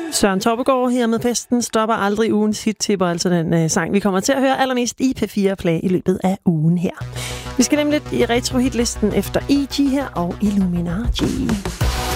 Søren Troppegaard her med festen stopper aldrig ugens hit-tipper, altså den sang, vi kommer til at høre allermest i P4 Play i løbet af ugen her. Vi skal nemlig lidt i retro-hitlisten efter E.G. her og Illuminati.